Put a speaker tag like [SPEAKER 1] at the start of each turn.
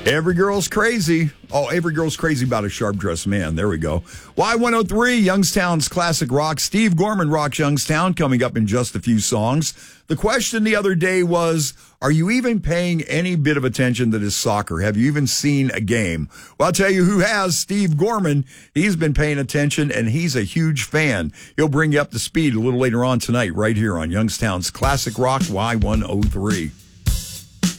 [SPEAKER 1] Every girl's crazy. Oh, every girl's crazy about a sharp-dressed man. There we go. Y103, Youngstown's classic rock. Steve Gorman rocks Youngstown, coming up in just a few songs. The question the other day was, are you even paying any bit of attention to this soccer? Have you even seen a game? Well, I'll tell you who has. Steve Gorman. He's been paying attention, and he's a huge fan. He'll bring you up to speed a little later on tonight right here on Youngstown's classic rock, Y103.